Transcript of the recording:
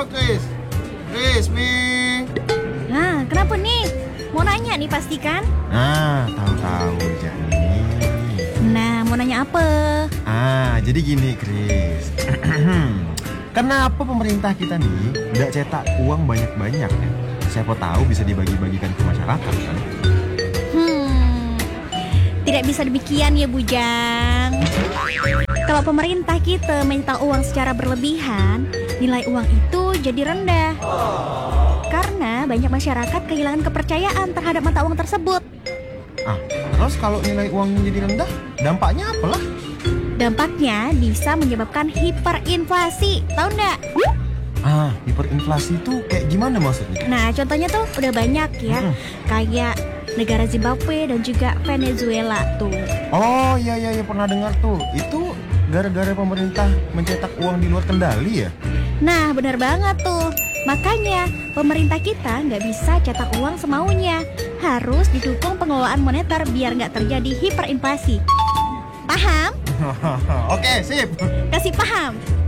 Chris. Chris, Mi. Nah, kenapa nih? Mau nanya nih pasti kan? Nah, tahu-tahu Jani. Nah, mau nanya apa? Jadi gini, Chris. Kenapa pemerintah kita nih nggak cetak uang banyak-banyak ya? Siapa tahu bisa dibagi-bagikan ke masyarakat kan? Tidak bisa demikian ya Bujang. Kalau pemerintah kita mencetak uang secara berlebihan, nilai uang itu jadi rendah. Karena banyak masyarakat kehilangan kepercayaan terhadap mata uang tersebut. Terus kalau nilai uangnya jadi rendah, dampaknya apalah? Dampaknya bisa menyebabkan hiperinflasi, tahu nggak? Hiperinflasi itu kayak gimana maksudnya? Nah, contohnya tuh udah banyak ya, kayak negara Zimbabwe dan juga Venezuela tuh. Oh iya pernah dengar tuh. Itu gara-gara pemerintah mencetak uang di luar kendali ya? Nah, benar banget tuh. Makanya pemerintah kita nggak bisa cetak uang semaunya. Harus didukung pengelolaan moneter biar nggak terjadi hiperinflasi. Paham? Oke, sip. Kasih paham.